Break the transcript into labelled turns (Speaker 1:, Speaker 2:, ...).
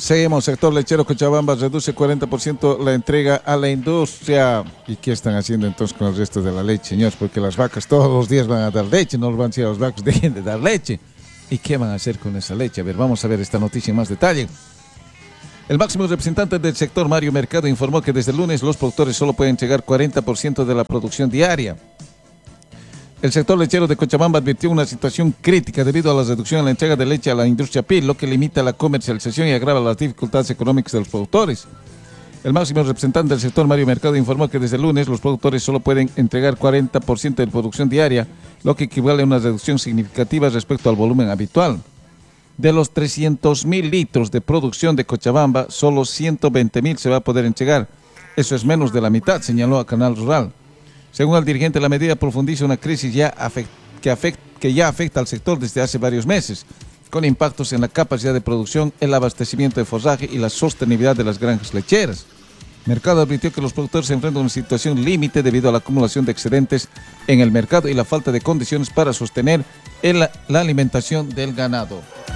Speaker 1: Seguimos, sector lechero Cochabamba reduce 40% la entrega a la industria. ¿Y qué están haciendo entonces con el resto de la leche, señores? Porque las vacas todos los días van a dar leche, no los van a decir a los vacas dejen de dar leche. ¿Y qué van a hacer con esa leche? A ver, vamos a ver esta noticia en más detalle. El máximo representante del sector, Mario Mercado, informó que desde el lunes los productores solo pueden entregar 40% de la producción diaria. El sector lechero de Cochabamba advirtió una situación crítica debido a la reducción en la entrega de leche a la industria PIL, lo que limita la comercialización y agrava las dificultades económicas de los productores. El máximo representante del sector, Mario Mercado, informó que desde el lunes los productores solo pueden entregar 40% de la producción diaria, lo que equivale a una reducción significativa respecto al volumen habitual. De los 300.000 litros de producción de Cochabamba, solo 120.000 se va a poder entregar. Eso es menos de la mitad, señaló a Canal Rural. Según el dirigente, la medida profundiza una crisis que ya afecta al sector desde hace varios meses, con impactos en la capacidad de producción, el abastecimiento de forraje y la sostenibilidad de las granjas lecheras. Mercado advirtió que los productores se enfrentan a una situación límite debido a la acumulación de excedentes en el mercado y la falta de condiciones para sostener la alimentación del ganado.